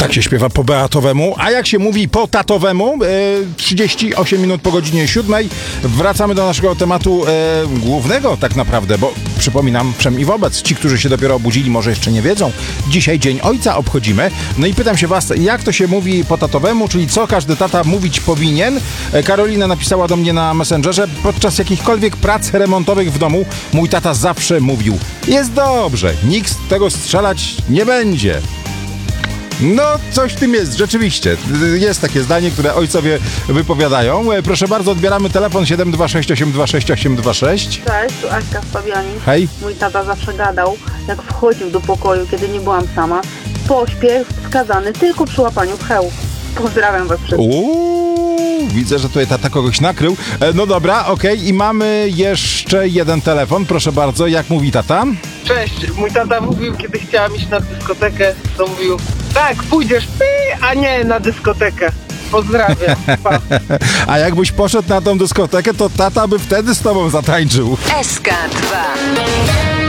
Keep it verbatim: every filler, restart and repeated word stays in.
Tak się śpiewa po beatowemu, a jak się mówi po tatowemu, e, trzydzieści osiem minut po godzinie siódmej, wracamy do naszego tematu e, głównego tak naprawdę, bo przypominam wszem i wobec, ci, którzy się dopiero obudzili, może jeszcze nie wiedzą, dzisiaj Dzień Ojca obchodzimy. No i pytam się was, jak to się mówi po tatowemu, czyli co każdy tata mówić powinien? E, Karolina napisała do mnie na Messengerze, podczas jakichkolwiek prac remontowych w domu mój tata zawsze mówił: jest dobrze, nikt z tego strzelać nie będzie. No, coś w tym jest, rzeczywiście. Jest takie zdanie, które ojcowie wypowiadają. Proszę bardzo, odbieramy telefon siedem dwa sześć osiem dwa sześć osiem dwa sześć. Cześć, tu Aśka z Fabianic. Hej. Mój tata zawsze gadał, jak wchodził do pokoju, kiedy nie byłam sama. Pośpiech wskazany tylko przy łapaniu pchełów. Pozdrawiam was wszystkich. Uuu, widzę, że tutaj tata kogoś nakrył. E, no dobra, okej. Okay. I mamy jeszcze jeden telefon. Proszę bardzo, jak mówi tata? Cześć, mój tata mówił, kiedy chciałam iść na dyskotekę, to mówił: tak, pójdziesz ty, a nie na dyskotekę. Pozdrawiam. Pa. A jakbyś poszedł na tą dyskotekę, to tata by wtedy z tobą zatańczył. S K dwa.